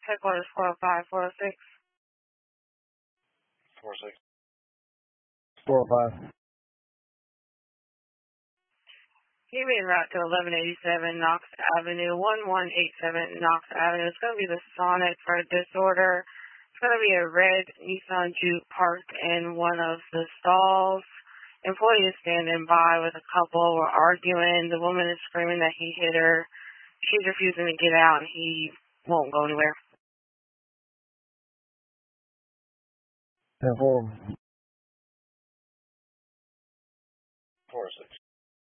Headquarters 405, 406. 406. 405. Give me a route to 1187 Knox Avenue, 1187 Knox Avenue. It's going to be the Sonic for disorder. It's going to be a red Nissan Juke parked in one of the stalls. Employee is standing by with a couple. We're arguing. The woman is screaming that he hit her. She's refusing to get out, and he won't go anywhere. 10-4.